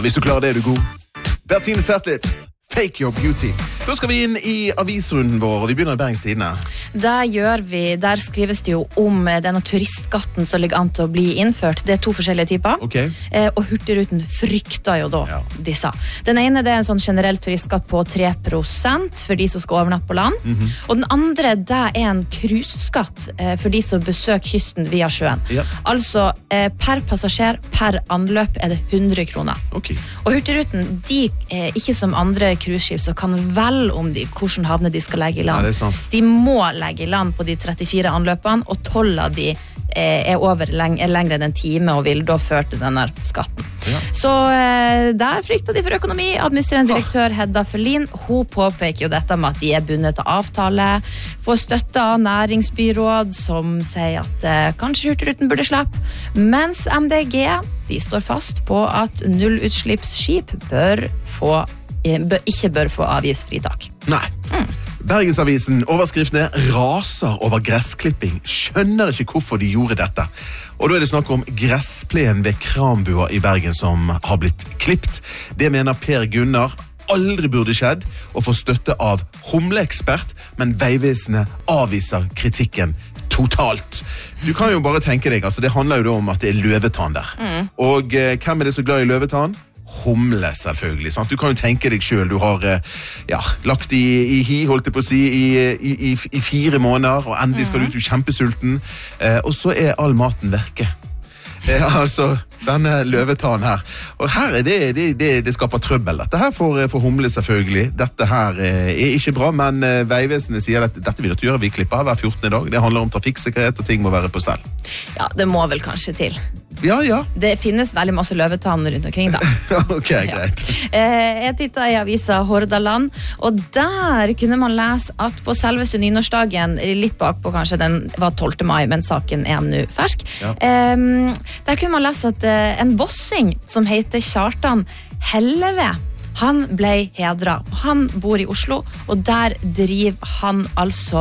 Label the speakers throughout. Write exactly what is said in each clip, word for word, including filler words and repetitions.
Speaker 1: hvis du klarer det, er du god. Bertine Zetlitz, Fake Your Beauty. Da skal vi inn i avisrunden vår, og vi begynner i Bergens Tidende.
Speaker 2: Der gjør vi, der skrives det jo om denne turistskatten som ligger an til å bli innført. Det er to forskjellige typer,
Speaker 1: okay.
Speaker 2: eh, og Hurtigruten frykter jo da ja. disse. Den ene det er en sånn generell turistskatt på tre prosent for de som skal overnatte på land, mm-hmm. og den andre det er en cruiseskatt eh, for de som besøker kysten via sjøen. Ja. Altså, eh, per passasjer, per anløp er det hundre kroner.
Speaker 1: Okay.
Speaker 2: Og Hurtigruten, de er ikke som andre cruiseskip, så kan vel om de, hvordan havne de skal legge i land.
Speaker 1: Ja,
Speaker 2: de må legge i land på de trettifire anløpene, og tolv av de eh, er over leng er lengre enn en time og vil da føre til denne skatten. Ja. Så eh, der frykter de for økonomi. Administrerende direktør Hedda Ferlin, hun påpeker jo dette med at de er bundet til avtale, får støtte av næringsbyråd som sier at eh, kanskje Hurtigruten burde slippe, mens M D G de står fast på at nullutslippsskip bør få Bør, ikke bør få avgiftsfritak.
Speaker 1: Nei. Mm. Bergensavisen, overskriftene raser over gressklipping. Skjønner ikke hvorfor de gjorde dette. Og da er det snakk om gressplen ved Krambua i Bergen som har blitt klippt. Det mener Per Gunnar aldri burde skjedd, og får støtte av humleekspert, men Vegvesenet avviser kritikken totalt. Du kan jo bare tenke deg, altså det handler jo da om at det er løvetann der. Mm. Og eh, hvem er det så glad i løvetann? Humle, selvfølgelig. Sant? Du kan jo tenke deg selv, du har ja, lagt i, i hi, holdt jeg på å si, i, i, i fire måneder, og endelig skal du ut, du er kjempesulten, eh, og så er all maten verke. Eh, altså, denne løvetann her. Og her er det, det, det, det skaper trøbbel. Dette her for, for humle, selvfølgelig. Dette her eh, er ikke bra, men eh, Vegvesenet sier at dette vil du gjøre, vi klipper hver fjortende dag. Det handler om trafikksikkerhet, og ting må være på stell.
Speaker 2: Ja, det må vel kanskje til.
Speaker 1: Ja, ja.
Speaker 2: Det finnes veldig masse løvetann rundt omkring da.
Speaker 1: Ok, greit.
Speaker 2: Ja. Jeg tittet i avisa Hordaland, og der kunne man lese at på selveste nynorskdagen, litt bakpå kanskje, den var tolvte mai, men saken er nå fersk. Ja. Um, der kunne man lese at uh, en bossing som heter Kjartan Helleve, han ble hedret. Han bor i Oslo, og der driver han altså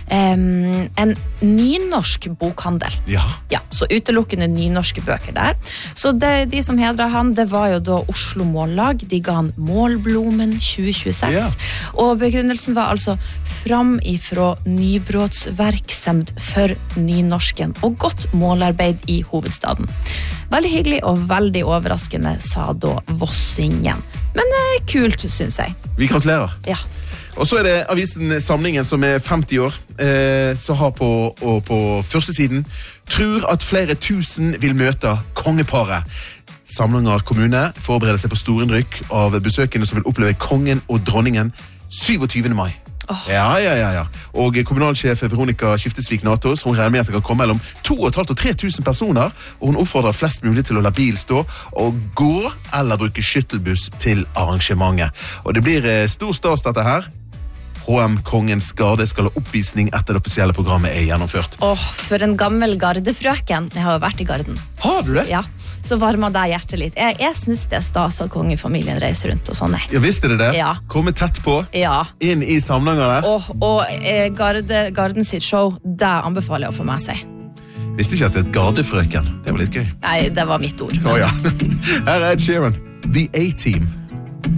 Speaker 2: um, en nynorsk bokhandel.
Speaker 1: Ja.
Speaker 2: Ja, så utelukkende nynorske bøker der. Så det, de som hedret han, det var jo da Oslo Mållag. De ga han Målblomen tjue tjueseks. Ja. Og begrunnelsen var altså fram ifra nybrottsverksemd for nynorsken og godt målarbeid i hovedstaden. Veldig hyggelig og veldig overraskende, sa da Vossingen. Men eh, kult, synes jeg.
Speaker 1: Vi gratulerer.
Speaker 2: Ja.
Speaker 1: Og så er det avisen Samlingen som er femti år, eh, så har på, og på første siden tror at flere tusen vil møte kongeparet. Samlinger kommune forbereder seg på storinnrykk av besøkende som vil oppleve kongen og dronningen syvogtyvende mai. Oh. Ja, ja, ja, ja. Og kommunalsjef Veronica Skiftesvik Natos, hun regner med at det kan komme mellom to og et halvt og tre tusen personer, og hun oppfordrer flest mulig til å la bil stå og gå eller bruke skyttelbuss til arrangementet. Og det blir stor stas dette her. H M Kongens Garde skal ha oppvisning etter det offisielle programmet er gjennomført.
Speaker 2: Åh, oh, for en gammel gardefrøken. Jeg har jo vært i garden.
Speaker 1: Har du det?
Speaker 2: Ja, så varmer det hjertet litt. Jeg, jeg synes det er stas at kongefamilien reiser rundt og sånn.
Speaker 1: Ja, visste dere det?
Speaker 2: Ja.
Speaker 1: Komme tett på,
Speaker 2: ja.
Speaker 1: Inn i samlinger der.
Speaker 2: Oh, og eh, garde, Garden sitt show, det anbefaler jeg å få med seg.
Speaker 1: Visste ikke at det er et gardefrøken. Det var litt gøy.
Speaker 2: Nei, det var mitt ord.
Speaker 1: Åh, oh, ja. Her er Ed Sheeran, The A-Team.